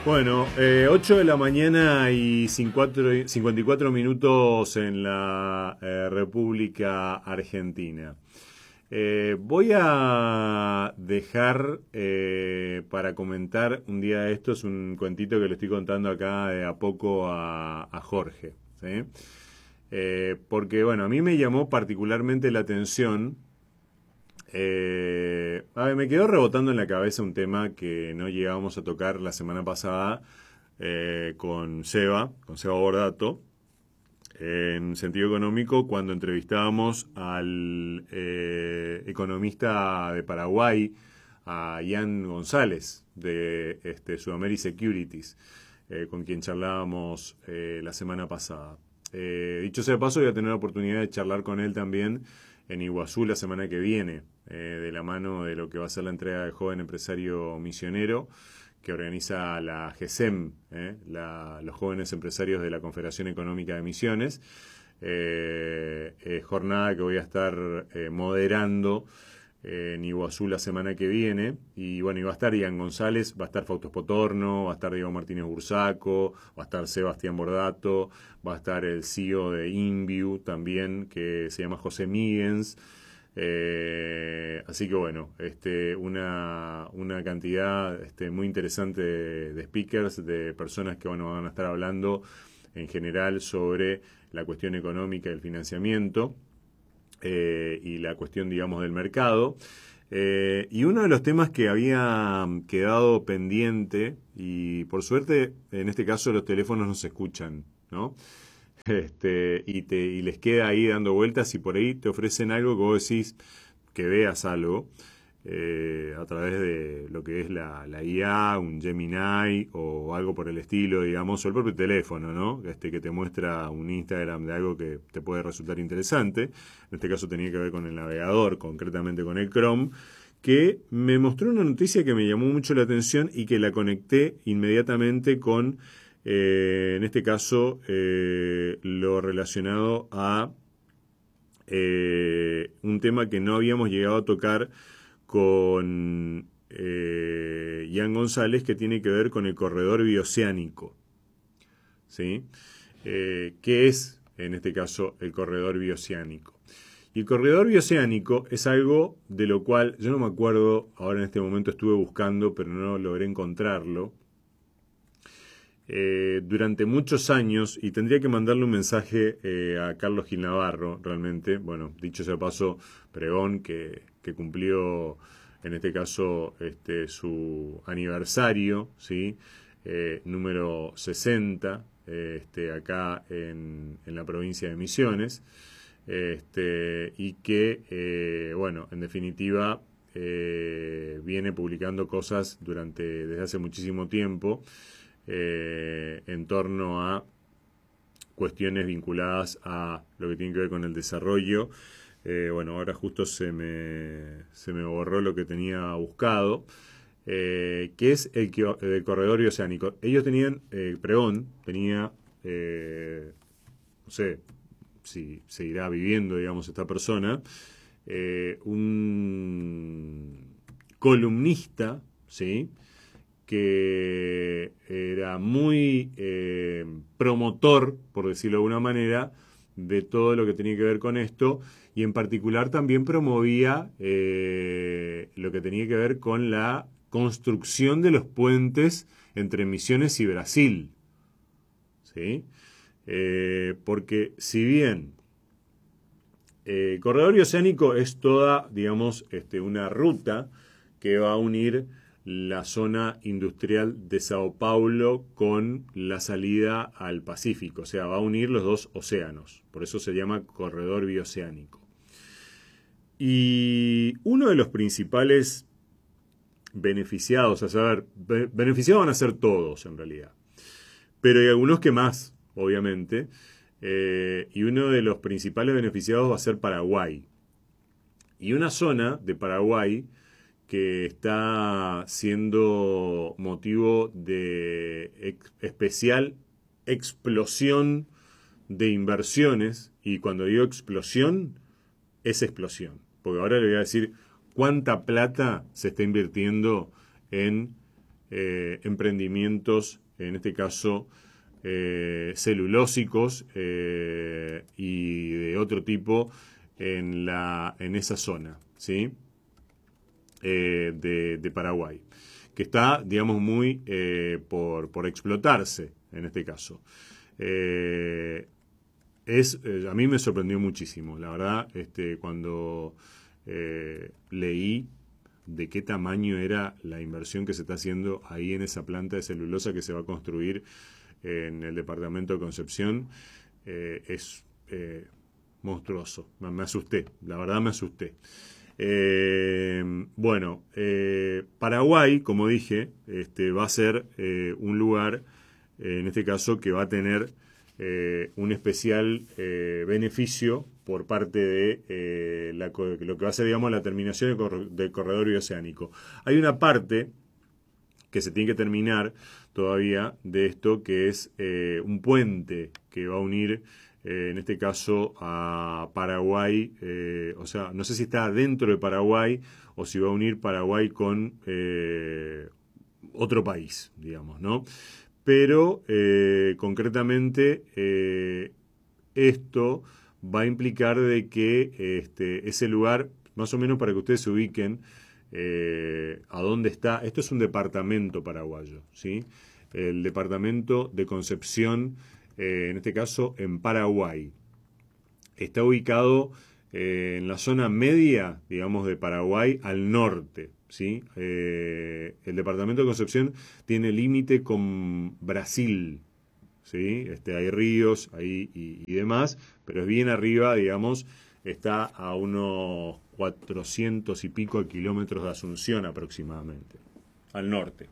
Bueno, 8 de la mañana y 54 minutos en la República Argentina. Voy a dejar para comentar un día de estos un cuentito que le estoy contando acá de a poco a Jorge, ¿sí? Porque, bueno, a mí me llamó particularmente la atención. A ver, me quedó rebotando en la cabeza un tema que no llegábamos a tocar la semana pasada con Seba Bordato, en sentido económico, cuando entrevistábamos al economista de Paraguay, a Ian González, de Sudamérica Securities, con quien charlábamos la semana pasada. Dicho sea de paso, voy a tener la oportunidad de charlar con él también en Iguazú la semana que viene, de la mano de lo que va a ser la entrega de Joven Empresario Misionero, que organiza la GESEM, los jóvenes empresarios de la Confederación Económica de Misiones. Jornada que voy a estar moderando en Iguazú la semana que viene. Y bueno, y va a estar Ian González, va a estar Fausto Potorno, va a estar Diego Martínez Bursaco, va a estar Sebastián Bordato, va a estar el CEO de InView también, que se llama José Míguez. Así que bueno, una cantidad muy interesante de speakers, de personas que bueno, van a estar hablando en general sobre la cuestión económica del financiamiento y la cuestión, digamos, del mercado. Y uno de los temas que había quedado pendiente, y por suerte en este caso los teléfonos no se escuchan, ¿no? Y les queda ahí dando vueltas y por ahí te ofrecen algo que vos decís que veas algo a través de lo que es la IA, un Gemini o algo por el estilo, digamos, o el propio teléfono, ¿no? Que te muestra un Instagram de algo que te puede resultar interesante. En este caso tenía que ver con el navegador, concretamente con el Chrome, que me mostró una noticia que me llamó mucho la atención y que la conecté inmediatamente con en este caso, lo relacionado a un tema que no habíamos llegado a tocar con Ian González, que tiene que ver con el corredor bioceánico. ¿Sí? ¿Qué es, en este caso, el corredor bioceánico? Y el corredor bioceánico es algo de lo cual yo no me acuerdo, ahora en este momento estuve buscando, pero no logré encontrarlo. Durante muchos años, y tendría que mandarle un mensaje a Carlos Gil Navarro, realmente, bueno, dicho sea de paso, pregón que cumplió en este caso su aniversario, ¿sí? Número 60, acá en la provincia de Misiones, y que, bueno, en definitiva, viene publicando cosas desde hace muchísimo tiempo en torno a cuestiones vinculadas a lo que tiene que ver con el desarrollo. Bueno, ahora justo se me borró lo que tenía buscado, que es el corredor bioceánico. Ellos tenían, Pregón tenía, no sé si seguirá viviendo, digamos, esta persona, un columnista, ¿sí? Que era muy promotor, por decirlo de alguna manera, de todo lo que tenía que ver con esto, y en particular también promovía lo que tenía que ver con la construcción de los puentes entre Misiones y Brasil. ¿Sí? Porque si bien Corredor Bioceánico es toda, digamos, una ruta que va a unir la zona industrial de Sao Paulo con la salida al Pacífico, o sea, va a unir los dos océanos, por eso se llama corredor bioceánico. Y uno de los principales beneficiados, a saber, beneficiados van a ser todos en realidad, pero hay algunos que más, obviamente, y uno de los principales beneficiados va a ser Paraguay. Y una zona de Paraguay que está siendo motivo de especial explosión de inversiones, y cuando digo explosión, es explosión, porque ahora le voy a decir cuánta plata se está invirtiendo en emprendimientos, en este caso celulósicos y de otro tipo en esa zona, ¿sí? De Paraguay, que está, digamos, muy por explotarse en este caso. A mí me sorprendió muchísimo, la verdad, cuando leí de qué tamaño era la inversión que se está haciendo ahí en esa planta de celulosa que se va a construir en el departamento de Concepción. Es monstruoso. Me asusté, la verdad me asusté. Bueno, Paraguay, como dije, va a ser un lugar, en este caso, que va a tener un especial beneficio por parte de lo que va a ser, digamos, la terminación del corredor bioceánico. Hay una parte que se tiene que terminar todavía de esto, que es un puente que va a unir, en este caso, a Paraguay, o sea, no sé si está dentro de Paraguay o si va a unir Paraguay con otro país, digamos, ¿no? Pero concretamente esto va a implicar de que ese lugar, más o menos para que ustedes se ubiquen, a dónde está. Esto es un departamento paraguayo, ¿sí? El departamento de Concepción, en este caso en Paraguay. Está ubicado en la zona media, digamos, de Paraguay al norte, ¿sí? El departamento de Concepción tiene límite con Brasil, ¿sí? Hay ríos ahí y demás, pero es bien arriba, digamos, está a unos 400 y pico de kilómetros de Asunción aproximadamente, al norte.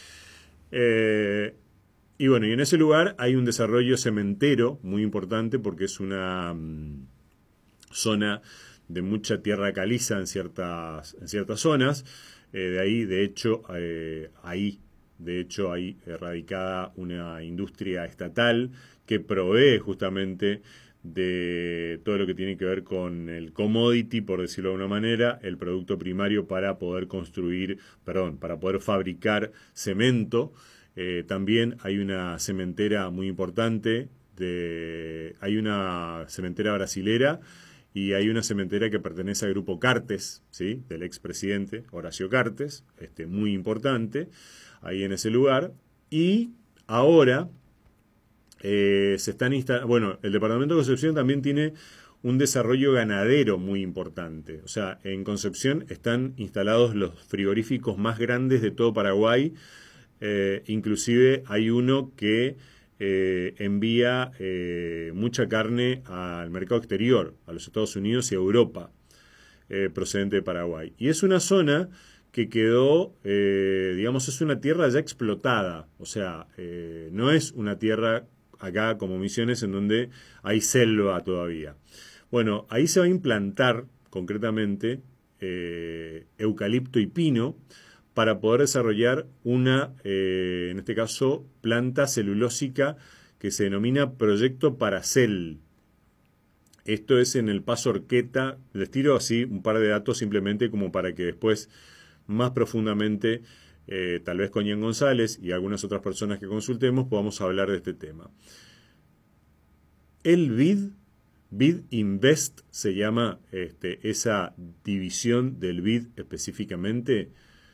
Y bueno, y en ese lugar hay un desarrollo cementero muy importante porque es una zona de mucha tierra caliza en ciertas zonas. De ahí, de hecho, hay radicada una industria estatal que provee justamente de todo lo que tiene que ver con el commodity, por decirlo de alguna manera, el producto primario para poder para poder fabricar cemento. También hay una cementera muy importante, hay una cementera brasilera y hay una cementera que pertenece al grupo Cartes, ¿sí? Del expresidente Horacio Cartes, muy importante, ahí en ese lugar. Y ahora se están instalando, bueno, el departamento de Concepción también tiene un desarrollo ganadero muy importante. O sea, en Concepción están instalados los frigoríficos más grandes de todo Paraguay. Inclusive hay uno que envía mucha carne al mercado exterior, a los Estados Unidos y a Europa, procedente de Paraguay. Y es una zona que quedó, digamos, es una tierra ya explotada. O sea, no es una tierra acá como Misiones en donde hay selva todavía. Bueno, ahí se va a implantar concretamente eucalipto y pino para poder desarrollar una, en este caso, planta celulósica que se denomina Proyecto Paracel. Esto es en el Paso Orqueta. Les tiro así un par de datos simplemente como para que después, más profundamente, tal vez con Ian González y algunas otras personas que consultemos, podamos hablar de este tema. El BID Invest se llama esa división del BID específicamente,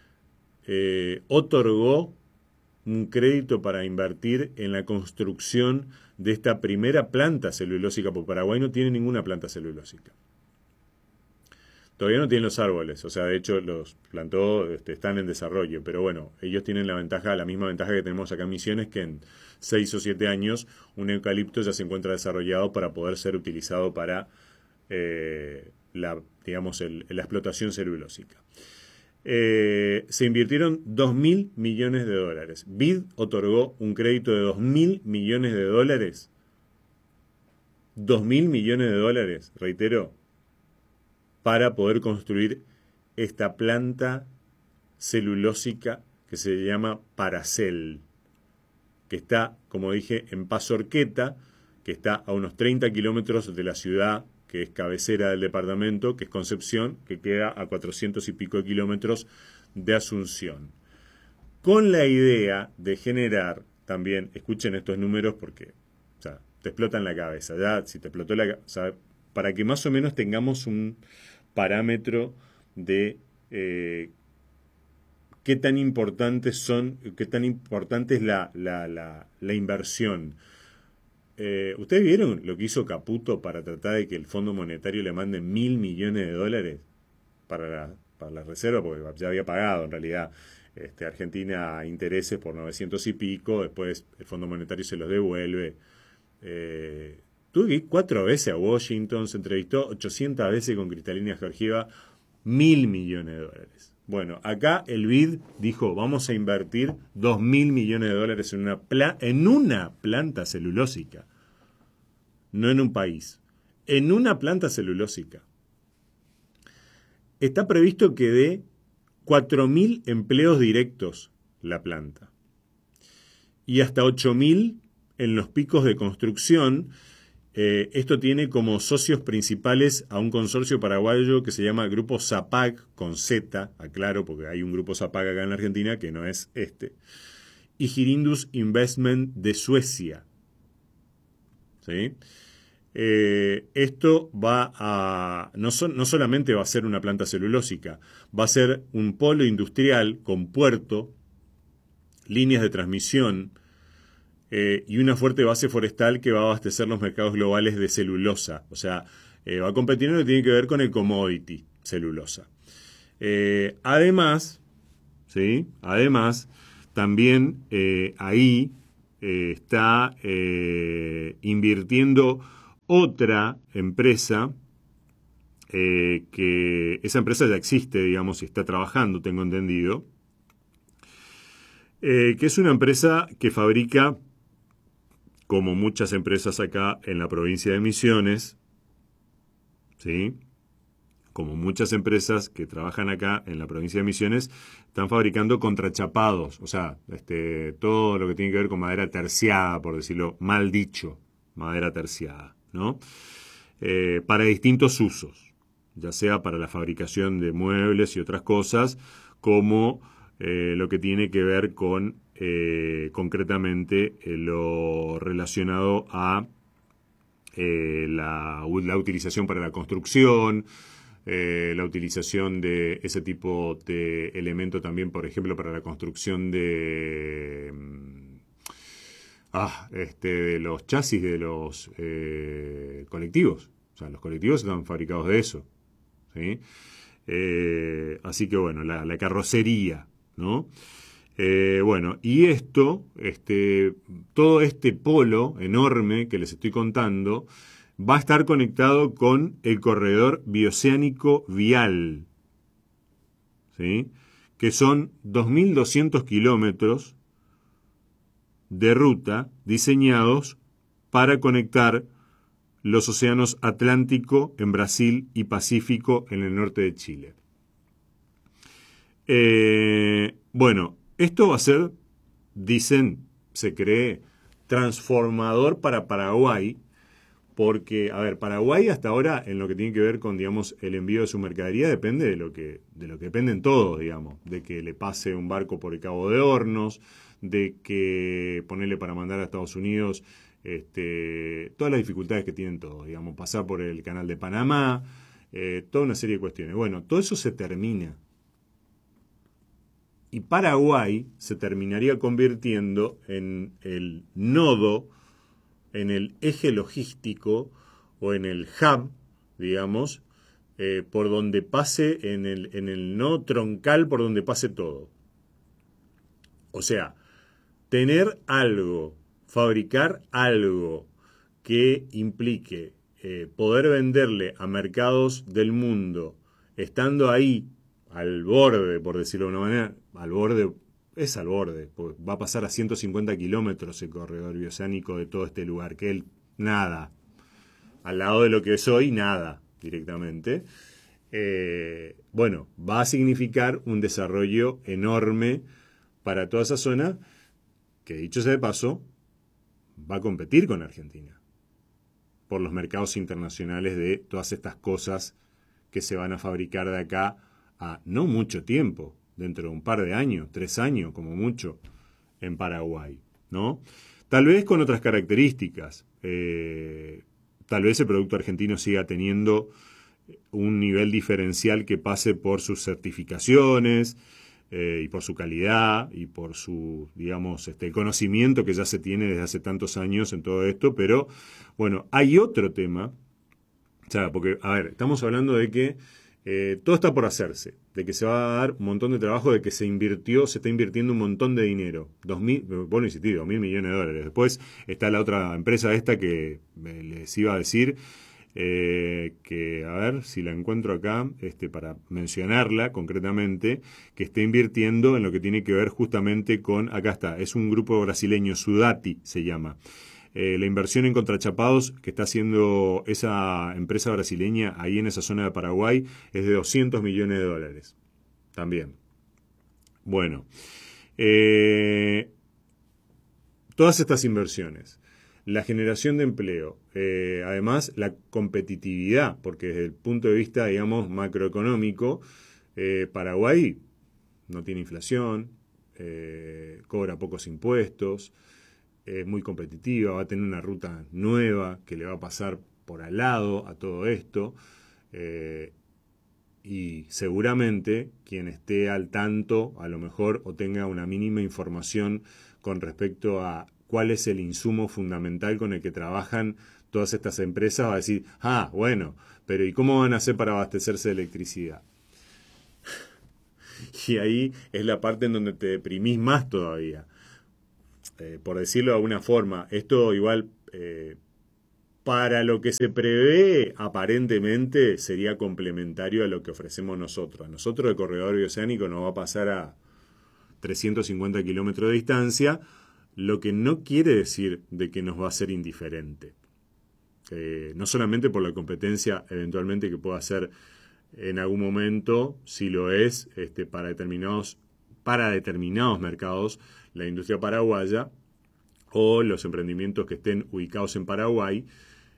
otorgó un crédito para invertir en la construcción de esta primera planta celulósica, porque Paraguay no tiene ninguna planta celulósica. Todavía no tienen los árboles, o sea, de hecho los plantó, están en desarrollo, pero bueno, ellos tienen la misma ventaja que tenemos acá en Misiones, que en 6 o 7 años un eucalipto ya se encuentra desarrollado para poder ser utilizado para la explotación celulósica. Se invirtieron 2.000 millones de dólares. BID otorgó un crédito de 2.000 millones de dólares. 2.000 millones de dólares, reitero, para poder construir esta planta celulósica que se llama Paracel, que está, como dije, en Paso Orqueta, que está a unos 30 kilómetros de la ciudad que es cabecera del departamento, que es Concepción, que queda a 400 y pico de kilómetros de Asunción. con la idea de generar también, escuchen estos números porque, o sea, te explotan la cabeza. Ya, si te explotó la cabeza, para que más o menos tengamos un parámetro de qué tan importantes son, qué tan importante es la inversión. ¿Ustedes vieron lo que hizo Caputo para tratar de que el Fondo Monetario le mande $1.000 millones para la reserva? Porque ya había pagado en realidad Argentina intereses por 900 y pico, después el Fondo Monetario se los devuelve. Tuve que ir 4 veces a Washington, se entrevistó 800 veces con Cristalina Georgieva, $1.000 millones. Bueno, acá el BID dijo, vamos a invertir $2.000 millones en una planta celulósica. No en un país. En una planta celulósica. Está previsto que dé 4.000 empleos directos la planta. Y hasta 8.000 en los picos de construcción. Esto tiene como socios principales a un consorcio paraguayo que se llama Grupo Zapag, con Z, aclaro, porque hay un Grupo Zapag acá en la Argentina que no es y Girindus Investment de Suecia. ¿Sí? Esto va a... No solamente va a ser una planta celulósica, va a ser un polo industrial con puerto, líneas de transmisión, y una fuerte base forestal que va a abastecer los mercados globales de celulosa. O sea, va a competir en lo que tiene que ver con el commodity, celulosa. Además, ¿sí? Además, también ahí está invirtiendo otra empresa, que esa empresa ya existe, digamos, y está trabajando, tengo entendido, que es una empresa que fabrica, como muchas empresas acá en la provincia de Misiones, ¿sí? Como muchas empresas que trabajan acá en la provincia de Misiones, están fabricando contrachapados, o sea, todo lo que tiene que ver con madera terciada, por decirlo mal dicho, madera terciada, ¿no? Para distintos usos, ya sea para la fabricación de muebles y otras cosas, como lo que tiene que ver con concretamente lo relacionado a la utilización para la construcción, la utilización de ese tipo de elemento también, por ejemplo, para la construcción de los chasis de los colectivos. O sea, los colectivos están fabricados de eso, ¿sí? Así que bueno, la carrocería, ¿no? Bueno, y todo este polo enorme que les estoy contando va a estar conectado con el corredor bioceánico vial, ¿sí? Que son 2.200 kilómetros de ruta diseñados para conectar los océanos Atlántico en Brasil y Pacífico en el norte de Chile. Bueno, esto va a ser, dicen, se cree, transformador para Paraguay, porque, a ver, Paraguay hasta ahora, en lo que tiene que ver con, digamos, el envío de su mercadería, depende de lo que dependen todos, digamos, de que le pase un barco por el Cabo de Hornos, de que ponerle para mandar a Estados Unidos, todas las dificultades que tienen todos, digamos, pasar por el canal de Panamá, toda una serie de cuestiones. Bueno, todo eso se termina. Y Paraguay se terminaría convirtiendo en el nodo, en el eje logístico o en el hub, digamos, por donde pase, en el nodo troncal por donde pase todo. O sea, tener algo, fabricar algo que implique poder venderle a mercados del mundo, estando ahí, al borde, por decirlo de una manera, al borde, es al borde, porque va a pasar a 150 kilómetros el corredor bioceánico de todo este lugar, que él, nada, al lado de lo que es hoy, nada, directamente. Bueno, va a significar un desarrollo enorme para toda esa zona, que dicho sea de paso, va a competir con Argentina por los mercados internacionales de todas estas cosas que se van a fabricar de acá a no mucho tiempo, dentro de un par de años, 3 años como mucho, en Paraguay, ¿no? Tal vez con otras características. Tal vez el producto argentino siga teniendo un nivel diferencial que pase por sus certificaciones y por su calidad y por su, digamos, conocimiento que ya se tiene desde hace tantos años en todo esto. Pero, bueno, hay otro tema. O sea, porque, a ver, estamos hablando de que todo está por hacerse, de que se va a dar un montón de trabajo, de que se está invirtiendo un montón de dinero. 2.000 millones de dólares. Después está la otra empresa esta que les iba a decir que, a ver si la encuentro acá, para mencionarla concretamente, que está invirtiendo en lo que tiene que ver justamente con, acá está, es un grupo brasileño, Sudati se llama. La inversión en contrachapados que está haciendo esa empresa brasileña ahí en esa zona de Paraguay es de 200 millones de dólares. También. Bueno, todas estas inversiones, la generación de empleo, además la competitividad, porque desde el punto de vista, digamos, macroeconómico, Paraguay no tiene inflación, cobra pocos impuestos, es muy competitiva, va a tener una ruta nueva que le va a pasar por al lado a todo esto. Y seguramente quien esté al tanto, a lo mejor, o tenga una mínima información con respecto a cuál es el insumo fundamental con el que trabajan todas estas empresas, va a decir, bueno, pero ¿y cómo van a hacer para abastecerse de electricidad? Y ahí es la parte en donde te deprimís más todavía. Por decirlo de alguna forma, esto igual, para lo que se prevé, aparentemente sería complementario a lo que ofrecemos nosotros. A nosotros el corredor bioceánico nos va a pasar a 350 kilómetros de distancia, lo que no quiere decir de que nos va a ser indiferente. No solamente por la competencia eventualmente que pueda hacer en algún momento, si lo es, para determinados mercados, la industria paraguaya o los emprendimientos que estén ubicados en Paraguay,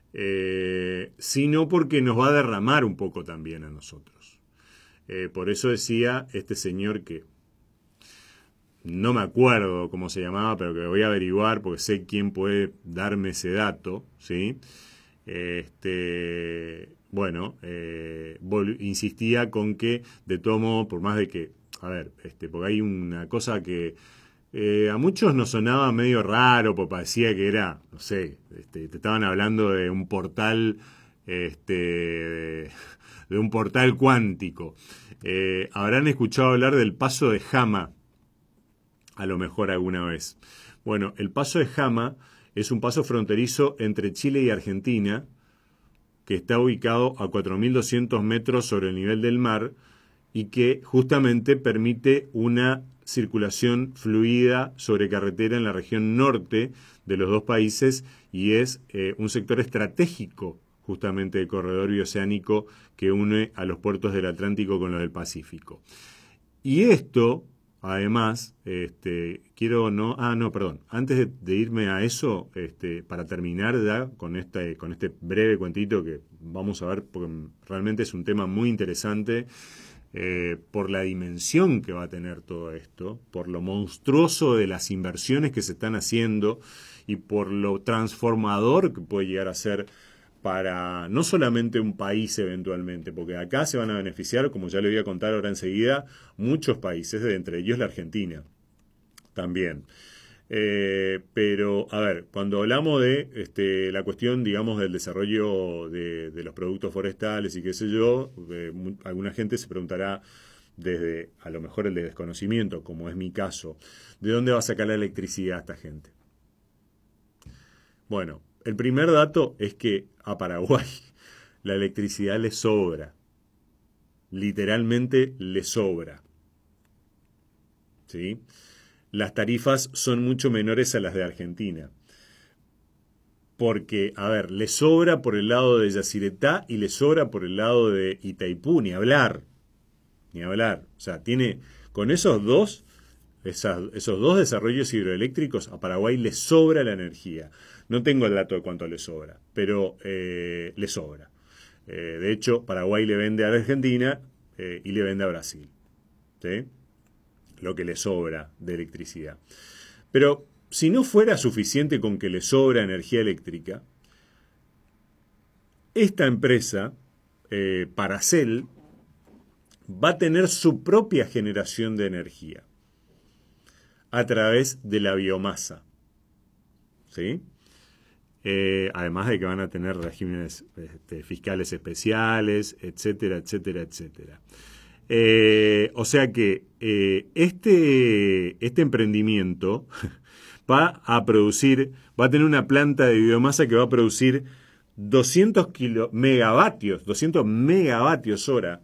sino porque nos va a derramar un poco también a nosotros. Por eso decía este señor que no me acuerdo cómo se llamaba, pero que voy a averiguar porque sé quién puede darme ese dato, ¿sí? Bueno, insistía con que, de todo modo, por más de que, a ver, porque hay una cosa que a muchos nos sonaba medio raro, porque parecía que era, no sé, te estaban hablando de un portal, de un portal cuántico. Habrán escuchado hablar del paso de Jama, a lo mejor alguna vez. Bueno, el paso de Jama es un paso fronterizo entre Chile y Argentina, que está ubicado a 4.200 metros sobre el nivel del mar y que justamente permite una circulación fluida sobre carretera en la región norte de los dos países y es un sector estratégico justamente del corredor bioceánico que une a los puertos del Atlántico con los del Pacífico. Y esto, además, antes de irme a eso, para terminar ya con este breve cuentito que vamos a ver, porque realmente es un tema muy interesante, por la dimensión que va a tener todo esto, por lo monstruoso de las inversiones que se están haciendo y por lo transformador que puede llegar a ser para no solamente un país eventualmente, porque acá se van a beneficiar, como ya le voy a contar ahora enseguida, muchos países, entre ellos la Argentina también. Pero, a ver, cuando hablamos de la cuestión, digamos, del desarrollo de los productos forestales y qué sé yo, alguna gente se preguntará desde, a lo mejor, el de desconocimiento, como es mi caso, ¿de dónde va a sacar la electricidad esta gente? Bueno, el primer dato es que a Paraguay la electricidad le sobra. Literalmente le sobra. ¿Sí? Las tarifas son mucho menores a las de Argentina. Porque, a ver, le sobra por el lado de Yacyretá y le sobra por el lado de Itaipú, ni hablar. Ni hablar. O sea, tiene con esos dos desarrollos hidroeléctricos, a Paraguay le sobra la energía. No tengo el dato de cuánto le sobra, pero le sobra. De hecho, Paraguay le vende a Argentina y le vende a Brasil. ¿Sí? lo que le sobra de electricidad. Pero si no fuera suficiente con que le sobra energía eléctrica, esta empresa, Paracel, va a tener su propia generación de energía a través de la biomasa. ¿Sí? Además de que van a tener regímenes fiscales especiales, etcétera, etcétera, etcétera. O sea que este emprendimiento va a tener una planta de biomasa que va a producir 200 megavatios hora.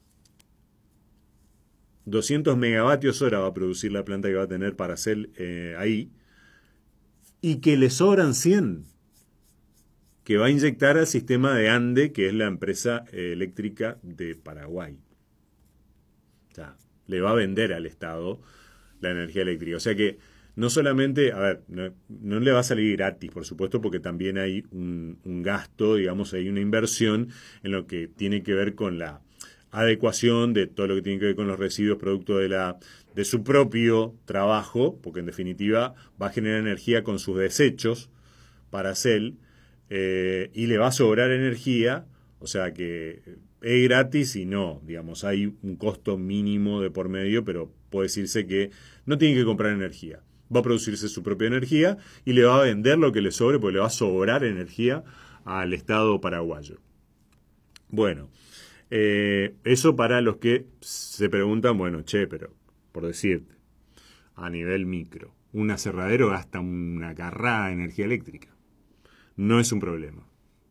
200 megavatios hora va a producir la planta que va a tener Paracel ahí. Y que le sobran 100. Que va a inyectar al sistema de ANDE, que es la empresa eléctrica de Paraguay. O sea, le va a vender al Estado la energía eléctrica. O sea que no solamente, a ver, no le va a salir gratis, por supuesto, porque también hay un gasto, digamos, hay una inversión en lo que tiene que ver con la adecuación de todo lo que tiene que ver con los residuos producto de su propio trabajo, porque en definitiva va a generar energía con sus desechos para Paracel, y le va a sobrar energía, o sea que es gratis y no, digamos, hay un costo mínimo de por medio, pero puede decirse que no tiene que comprar energía. Va a producirse su propia energía y le va a vender lo que le sobre, porque le va a sobrar energía al Estado paraguayo. Bueno, eso para los que se preguntan, bueno, pero por decirte, a nivel micro, un aserradero gasta una carrada de energía eléctrica. No es un problema.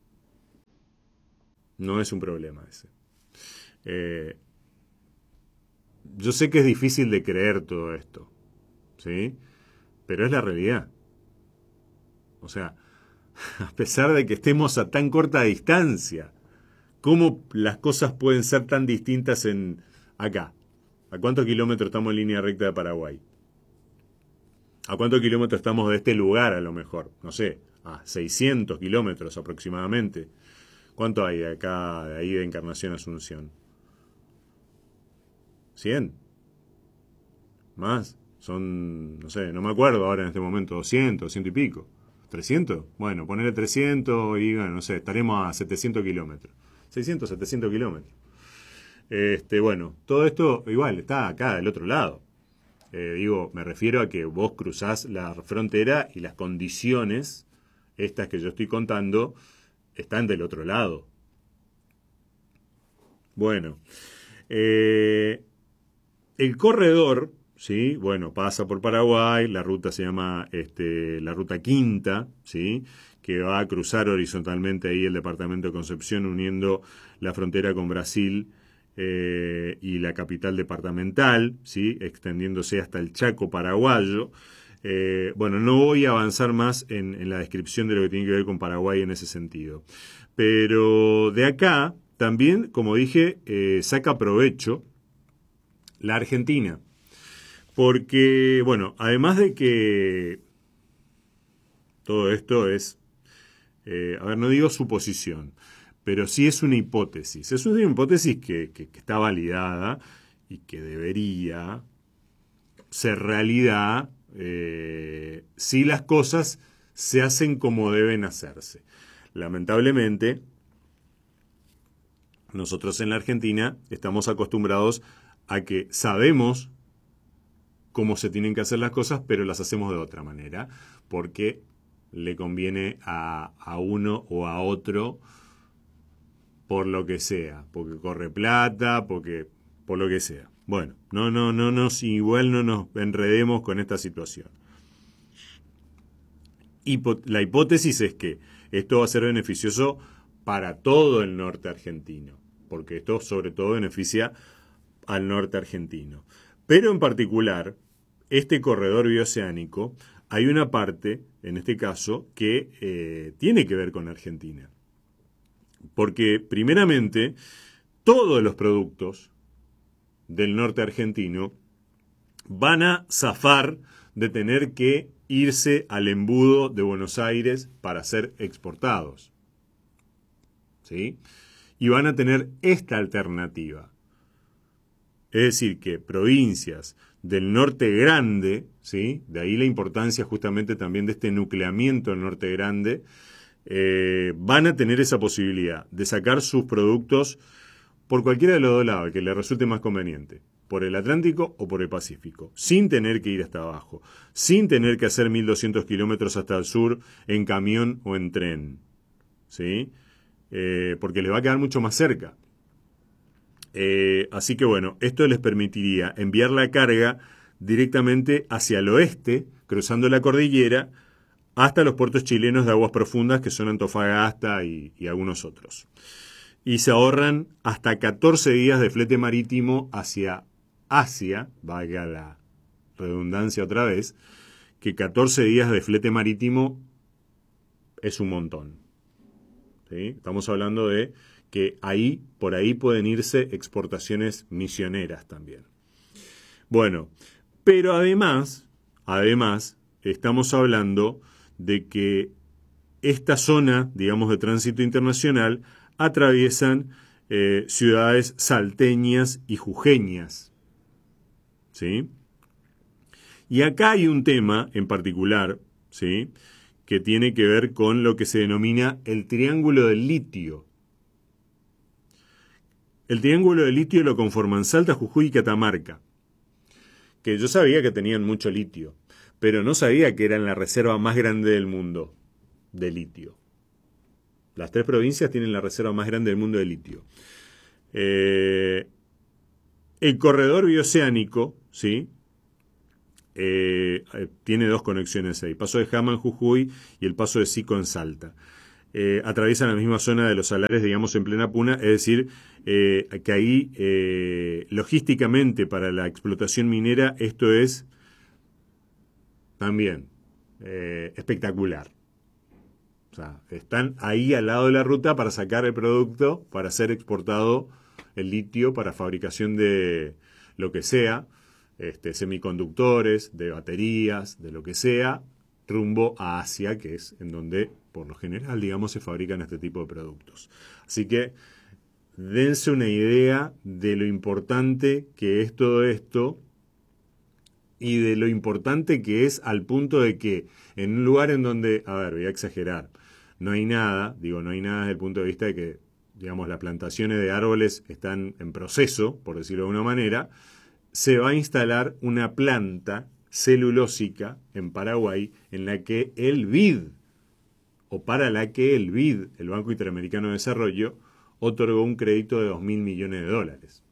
No es un problema ese. Yo sé que es difícil de creer todo esto, ¿sí? Pero es la realidad. O sea, a pesar de que estemos a tan corta distancia, ¿cómo las cosas pueden ser tan distintas acá? ¿A cuántos kilómetros estamos en línea recta de Paraguay? ¿A cuántos kilómetros estamos de este lugar a lo mejor? No sé, a 600 kilómetros aproximadamente. ¿Cuánto hay de acá, de ahí de Encarnación Asunción? ¿100? ¿Más? Son, no sé, no me acuerdo ahora en este momento, 200, 100 y pico. ¿300? Bueno, ponerle 300 y, bueno, no sé, estaremos a 700 kilómetros. 600, 700 kilómetros. Bueno, todo esto igual está acá del otro lado. Me refiero a que vos cruzás la frontera y las condiciones, estas que yo estoy contando, están del otro lado. Bueno, el corredor, ¿sí? Bueno, pasa por Paraguay, la ruta se llama la ruta quinta, ¿sí? Que va a cruzar horizontalmente ahí el departamento de Concepción, uniendo la frontera con Brasil y la capital departamental, ¿sí? Extendiéndose hasta el Chaco paraguayo. Bueno, no voy a avanzar más en la descripción de lo que tiene que ver con Paraguay en ese sentido. Pero de acá también, como dije, saca provecho la Argentina. Porque, bueno, además de que todo esto es, no digo suposición, pero sí es una hipótesis. Es una hipótesis que está validada y que debería ser realidad si las cosas se hacen como deben hacerse. Lamentablemente, nosotros en la Argentina estamos acostumbrados a que sabemos cómo se tienen que hacer las cosas, pero las hacemos de otra manera, porque le conviene a uno o a otro por lo que sea, porque corre plata, por lo que sea. Bueno, igual no nos enredemos con esta situación. La hipótesis es que esto va a ser beneficioso para todo el norte argentino, porque esto sobre todo beneficia al norte argentino. Pero en particular, este corredor bioceánico, hay una parte, en este caso, que tiene que ver con Argentina. Porque, primeramente, todos los productos del norte argentino van a zafar de tener que irse al embudo de Buenos Aires para ser exportados. ¿Sí? Y van a tener esta alternativa. Es decir, que provincias del Norte Grande, ¿sí? De ahí la importancia justamente también de este nucleamiento del Norte Grande, van a tener esa posibilidad de sacar sus productos por cualquiera de los dos lados, que les resulte más conveniente, por el Atlántico o por el Pacífico, sin tener que ir hasta abajo, sin tener que hacer 1.200 kilómetros hasta el sur en camión o en tren, ¿sí? Porque les va a quedar mucho más cerca. Así que bueno, esto les permitiría enviar la carga directamente hacia el oeste, cruzando la cordillera, hasta los puertos chilenos de aguas profundas, que son Antofagasta y algunos otros. Y se ahorran hasta 14 días de flete marítimo hacia Asia, valga la redundancia otra vez, que 14 días de flete marítimo es un montón. ¿Sí? Estamos hablando de que por ahí pueden irse exportaciones misioneras también. Bueno, pero además, estamos hablando de que esta zona, digamos, de tránsito internacional atraviesan ciudades salteñas y jujeñas. ¿Sí? Y acá hay un tema en particular, ¿sí?, que tiene que ver con lo que se denomina el triángulo del litio. El triángulo del litio lo conforman Salta, Jujuy y Catamarca, que yo sabía que tenían mucho litio, pero no sabía que eran la reserva más grande del mundo de litio. Las 3 provincias tienen la reserva más grande del mundo de litio. El corredor bioceánico, ¿sí?, tiene 2 conexiones ahí, Paso de Jama en Jujuy y el Paso de Sico en Salta. Atraviesan la misma zona de los salares, digamos, en plena puna, es decir, que ahí logísticamente para la explotación minera esto es también espectacular. O sea, están ahí al lado de la ruta para sacar el producto, para ser exportado el litio para fabricación de lo que sea, semiconductores, de baterías, de lo que sea, rumbo a Asia, que es en donde, por lo general, digamos, se fabrican este tipo de productos. Así que dense una idea de lo importante que es todo esto y de lo importante que es al punto de que en un lugar en donde, a ver, voy a exagerar, no hay nada desde el punto de vista de que, digamos, las plantaciones de árboles están en proceso, por decirlo de una manera, se va a instalar una planta celulósica en Paraguay en la que el BID, o para la que el BID, el Banco Interamericano de Desarrollo, otorgó un crédito de $2.000 millones.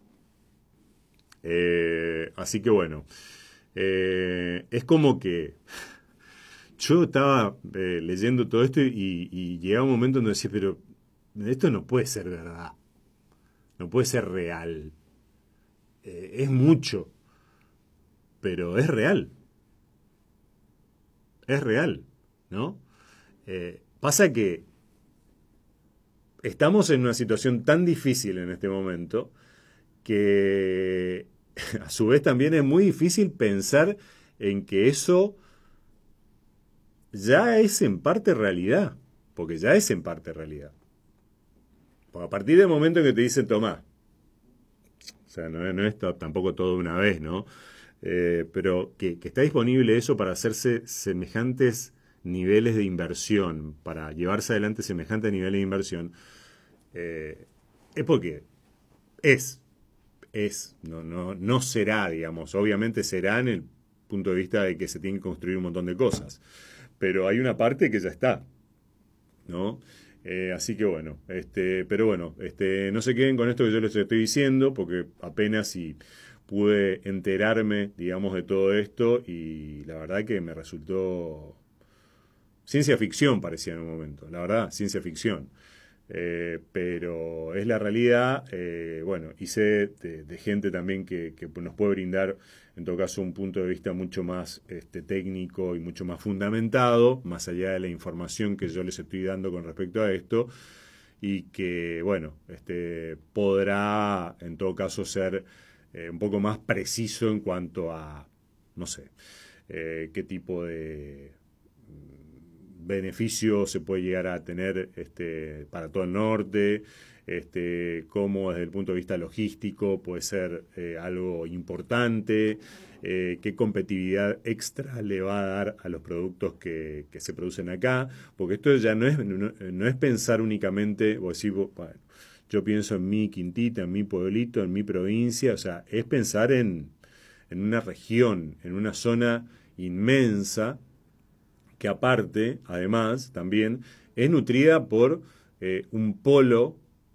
Así que bueno, es como que yo estaba leyendo todo esto y llegaba un momento donde decía, pero esto no puede ser verdad, no puede ser real. Es mucho, pero es real, ¿no? Pasa que estamos en una situación tan difícil en este momento que a su vez también es muy difícil pensar en que eso ya es en parte realidad, porque ya es en parte realidad. Porque a partir del momento en que te dicen, tomá, o sea, no es tampoco todo de una vez, ¿no? Pero que está disponible eso para hacerse semejantes niveles de inversión, para llevarse adelante semejantes niveles de inversión, es porque no será, digamos, obviamente será en el punto de vista de que se tienen que construir un montón de cosas, pero hay una parte que ya está, ¿no? Así que bueno, pero bueno, no se queden con esto que yo les estoy diciendo, porque apenas si pude enterarme, digamos, de todo esto y la verdad que me resultó ciencia ficción, parecía en un momento, la verdad, ciencia ficción. Pero es la realidad, bueno, y sé de gente también que nos puede brindar, en todo caso, un punto de vista mucho más técnico y mucho más fundamentado, más allá de la información que yo les estoy dando con respecto a esto, y que, bueno, podrá, en todo caso, ser un poco más preciso en cuanto a, no sé, qué tipo beneficio se puede llegar a tener para todo el norte, cómo desde el punto de vista logístico puede ser algo importante, qué competitividad extra le va a dar a los productos que se producen acá, porque esto ya no es pensar únicamente, o decir, bueno, yo pienso en mi quintita, en mi pueblito, en mi provincia, o sea, es pensar en una región, en una zona inmensa, que aparte, además, también es nutrida por un polo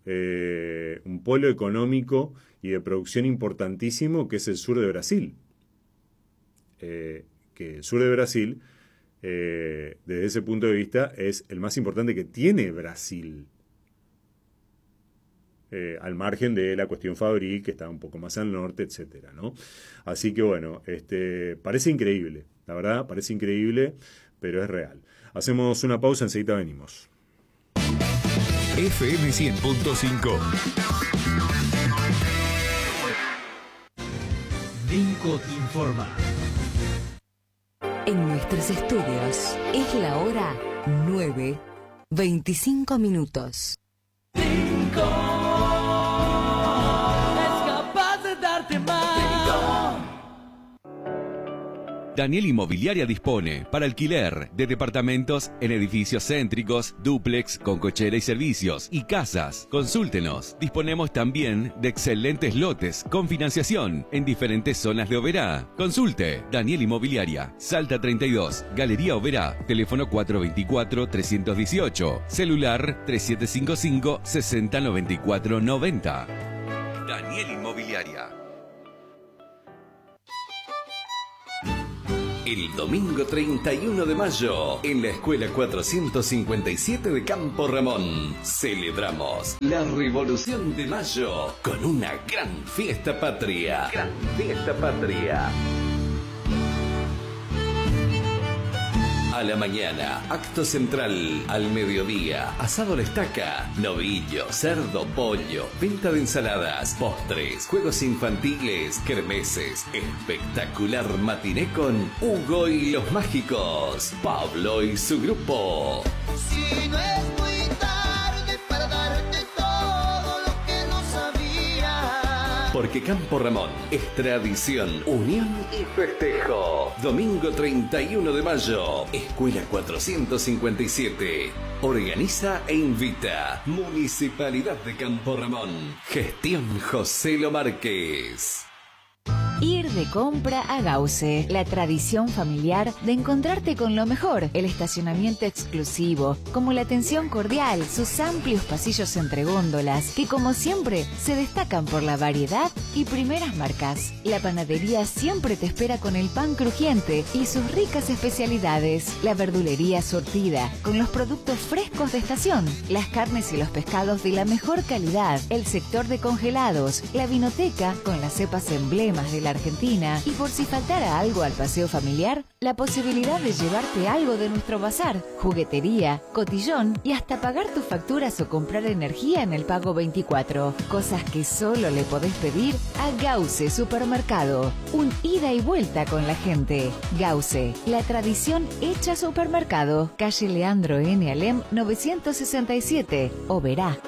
económico y de producción importantísimo que es el sur de Brasil. Que el sur de Brasil, desde ese punto de vista, es el más importante que tiene Brasil. Al margen de la cuestión Fabril, que está un poco más al norte, etcétera, ¿no? Así que bueno, parece increíble, la verdad, parece increíble, pero es real. Hacemos una pausa, enseguida venimos. FM 100.5. Vinco te informa. En nuestros estudios es la hora 9:25 minutos. Daniel Inmobiliaria dispone para alquiler de departamentos en edificios céntricos, dúplex con cochera y servicios y casas. Consúltenos. Disponemos también de excelentes lotes con financiación en diferentes zonas de Oberá. Consulte Daniel Inmobiliaria, Salta 32, Galería Oberá, teléfono 424-318, celular 3755-609490. Daniel Inmobiliaria. El domingo 31 de mayo, en la Escuela 457 de Campo Ramón, celebramos la Revolución de Mayo con una gran fiesta patria. Gran fiesta patria. A la mañana, acto central. Al mediodía, asado a la estaca, novillo, cerdo, pollo, venta de ensaladas, postres, juegos infantiles, kermeses, espectacular matiné con Hugo y los Mágicos, Pablo y su grupo. Si no es muy tarde para darte todo lo que no sabía. Porque Campo Ramón es tradición, unión y festejo. Domingo 31 de mayo, Escuela 457. Organiza e invita Municipalidad de Campo Ramón. Gestión José Lo Márquez. Ir de compra a Gause, la tradición familiar de encontrarte con lo mejor, el estacionamiento exclusivo, como la atención cordial, sus amplios pasillos entre góndolas, que como siempre se destacan por la variedad y primeras marcas. La panadería siempre te espera con el pan crujiente y sus ricas especialidades, la verdulería surtida, con los productos frescos de estación, las carnes y los pescados de la mejor calidad, el sector de congelados, la vinoteca con las cepas emblemas de la Argentina y por si faltara algo al paseo familiar, la posibilidad de llevarte algo de nuestro bazar, juguetería, cotillón y hasta pagar tus facturas o comprar energía en el pago 24. Cosas que solo le podés pedir a Gause Supermercado. Un ida y vuelta con la gente. Gause, la tradición hecha supermercado. Calle Leandro N. Alem 967, Oberá.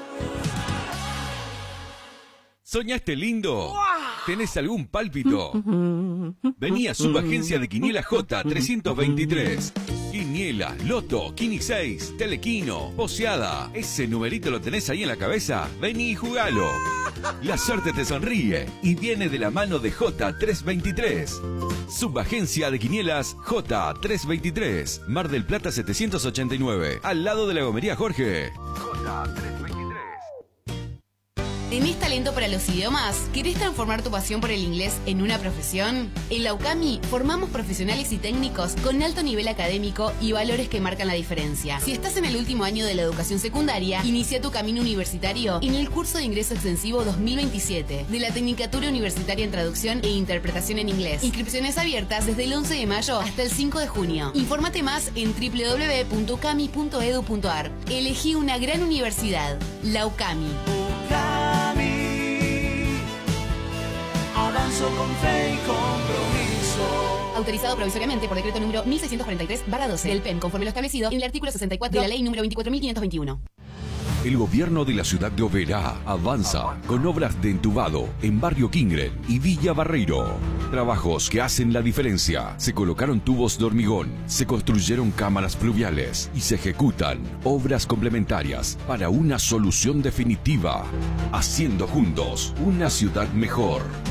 ¿Soñaste lindo? ¿Tenés algún pálpito? Vení a Subagencia de Quiniela J323. Quiniela, Loto, Quini 6, Telequino, Poseada. ¿Ese numerito lo tenés ahí en la cabeza? Vení y jugalo. La suerte te sonríe y viene de la mano de J323. Subagencia de Quinielas J323. Mar del Plata 789. Al lado de la gomería Jorge. J323. ¿Tenés talento para los idiomas? ¿Querés transformar tu pasión por el inglés en una profesión? En la UCAMI formamos profesionales y técnicos con alto nivel académico y valores que marcan la diferencia. Si estás en el último año de la educación secundaria, inicia tu camino universitario en el curso de ingreso extensivo 2027 de la Tecnicatura Universitaria en Traducción e Interpretación en Inglés. Inscripciones abiertas desde el 11 de mayo hasta el 5 de junio. Infórmate más en www.ucami.edu.ar. Elegí una gran universidad, la UCAMI. Avanzo con fe y compromiso. Autorizado provisoriamente por decreto número 1643/12 del PEN, conforme lo establecido en el artículo 64 de la ley número 24.521. El gobierno de la ciudad de Oberá avanza con obras de entubado en Barrio Kingren y Villa Barreiro. Trabajos que hacen la diferencia. Se colocaron tubos de hormigón, se construyeron cámaras fluviales y se ejecutan obras complementarias para una solución definitiva. Haciendo juntos una ciudad mejor.